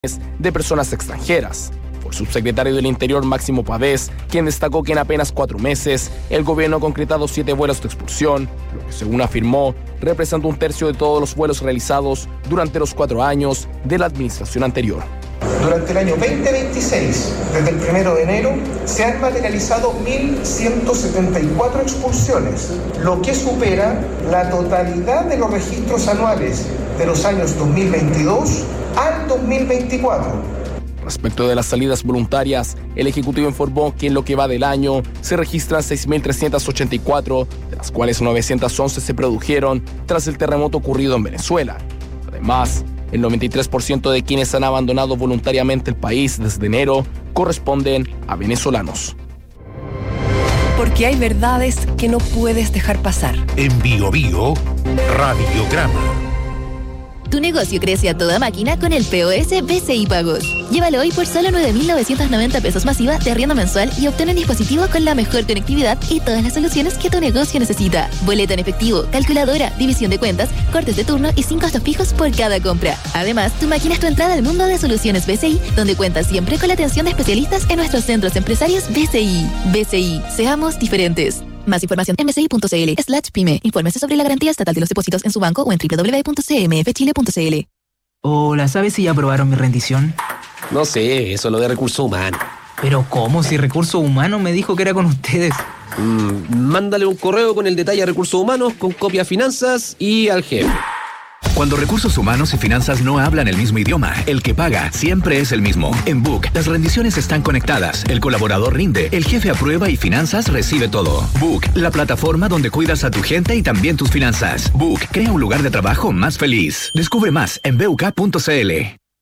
de personas extranjeras. Por subsecretario del Interior Máximo Pavés, quien destacó que en apenas 4 meses el gobierno ha concretado 7 vuelos de expulsión, lo que según afirmó representa 1/3 de todos los vuelos realizados durante los 4 años de la administración anterior. Durante el año 2026, desde el 1 de enero, se han materializado 1.174 expulsiones, lo que supera la totalidad de los registros anuales de los años 2022 al 2024. Respecto de las salidas voluntarias, el Ejecutivo informó que en lo que va del año se registran 6.384, de las cuales 911 se produjeron tras el terremoto ocurrido en Venezuela. Además, el 93% de quienes han abandonado voluntariamente el país desde enero corresponden a venezolanos. Porque hay verdades que no puedes dejar pasar. En Bio Bio, Radiograma. Tu negocio crece a toda máquina con el POS BCI Pagos. Llévalo hoy por solo 9.990 pesos masiva de arriendo mensual y obtén un dispositivo con la mejor conectividad y todas las soluciones que tu negocio necesita. Boleta en efectivo, calculadora, división de cuentas, cortes de turno y 5 costos fijos por cada compra. Además, tu máquina es tu entrada al mundo de soluciones BCI, donde cuentas siempre con la atención de especialistas en nuestros centros empresarios BCI. BCI, seamos diferentes. Más información en bci.cl/pyme. Infórmese sobre la garantía estatal de los depósitos en su banco o en www.cmfchile.cl. Hola, ¿sabes si ya aprobaron mi rendición? No sé, eso es lo de recursos humanos. ¿Pero cómo? Si Recursos Humanos me dijo que era con ustedes. Mándale un correo con el detalle a Recursos Humanos, con copia a Finanzas y al jefe. Cuando Recursos Humanos y Finanzas no hablan el mismo idioma, el que paga siempre es el mismo. En Book, las rendiciones están conectadas, el colaborador rinde, el jefe aprueba y Finanzas recibe todo. Book, la plataforma donde cuidas a tu gente y también tus finanzas. Book, crea un lugar de trabajo más feliz. Descubre más en BUK.cl.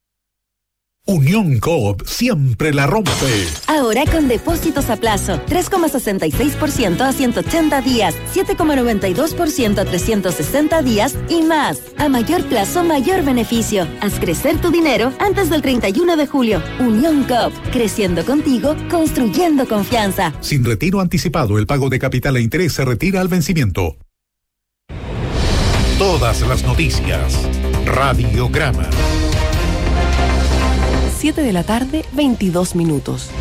Unión Coop siempre la rompe. Ahora con depósitos a plazo, 3,66% a 180 días, 7,92% a 360 días y más. A mayor plazo, mayor beneficio. Haz crecer tu dinero antes del 31 de julio. Unión Coop, creciendo contigo, construyendo confianza. Sin retiro anticipado, el pago de capital e interés se retira al vencimiento. Todas las noticias. Radiograma. 7 de la tarde, 22 minutos.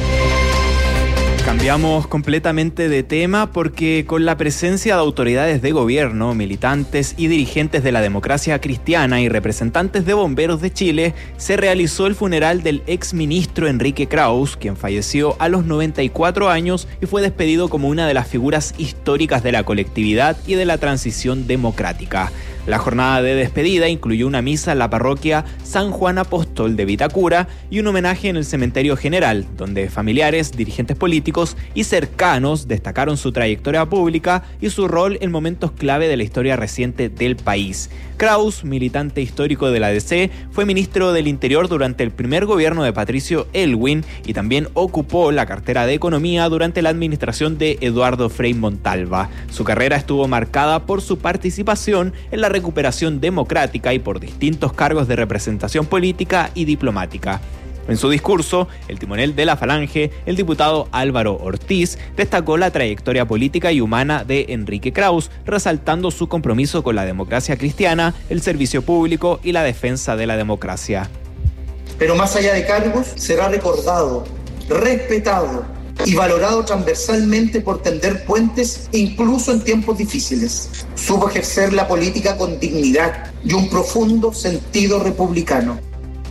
Cambiamos completamente de tema porque con la presencia de autoridades de gobierno, militantes y dirigentes de la democracia cristiana y representantes de bomberos de Chile, se realizó el funeral del exministro Enrique Krauss, quien falleció a los 94 años y fue despedido como una de las figuras históricas de la colectividad y de la transición democrática. La jornada de despedida incluyó una misa en la parroquia San Juan Apóstol de Vitacura y un homenaje en el Cementerio General, donde familiares, dirigentes políticos y cercanos destacaron su trayectoria pública y su rol en momentos clave de la historia reciente del país. Krauss, militante histórico de la DC, fue ministro del Interior durante el primer gobierno de Patricio Aylwin y también ocupó la cartera de Economía durante la administración de Eduardo Frei Montalva. Su carrera estuvo marcada por su participación en la recuperación democrática y por distintos cargos de representación política y diplomática. En su discurso, el timonel de la Falange, el diputado Álvaro Ortiz, destacó la trayectoria política y humana de Enrique Krauss, resaltando su compromiso con la democracia cristiana, el servicio público y la defensa de la democracia. Pero más allá de cargos, será recordado, respetado y valorado transversalmente por tender puentes incluso en tiempos difíciles. Supo ejercer la política con dignidad y un profundo sentido republicano.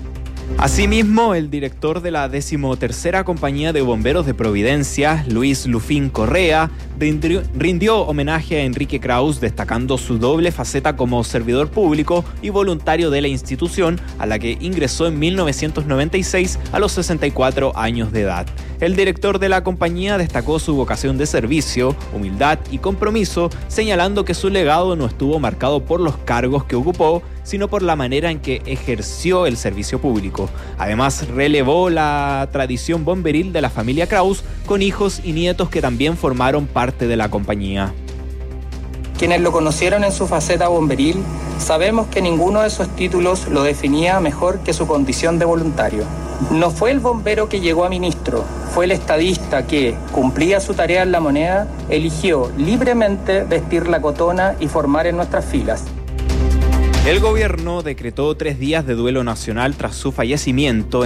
Asimismo, el director de la 13ª Compañía de Bomberos de Providencia, Luis Lufín Correa, rindió homenaje a Enrique Krauss, destacando su doble faceta como servidor público y voluntario de la institución, a la que ingresó en 1996 a los 64 años de edad. El director de la compañía destacó su vocación de servicio, humildad y compromiso, señalando que su legado no estuvo marcado por los cargos que ocupó, sino por la manera en que ejerció el servicio público. Además, relevó la tradición bomberil de la familia Krauss, con hijos y nietos que también formaron parte de la compañía. Quienes lo conocieron en su faceta bomberil, sabemos que ninguno de esos títulos lo definía mejor que su condición de voluntario. No fue el bombero que llegó a ministro, fue el estadista que, cumplía su tarea en La Moneda, eligió libremente vestir la cotona y formar en nuestras filas. El gobierno decretó 3 días de duelo nacional tras su fallecimiento.